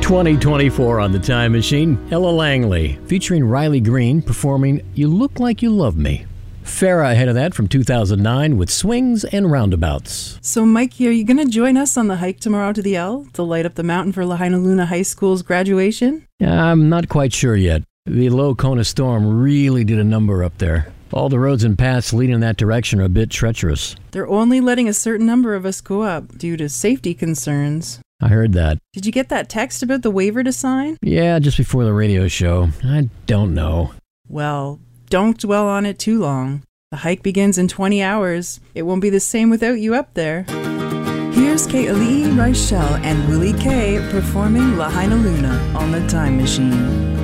2024 on the Time Machine, Ella Langley, featuring Riley Green performing You Look Like You Love Me. Farrah ahead of that from 2009 with Swings and Roundabouts. So, Mikey, are you going to join us on the hike tomorrow to the L to light up the mountain for Lahaina Luna High School's graduation? I'm not quite sure yet. The low Kona storm really did a number up there. All the roads and paths leading in that direction are a bit treacherous. They're only letting a certain number of us go up due to safety concerns. I heard that. Did you get that text about the waiver to sign? Yeah, just before the radio show. I don't know. Well, don't dwell on it too long. The hike begins in 20 hours. It won't be the same without you up there. Here's Ka'ali'i Reichel and Willie K performing Lahaina Luna on the Time Machine.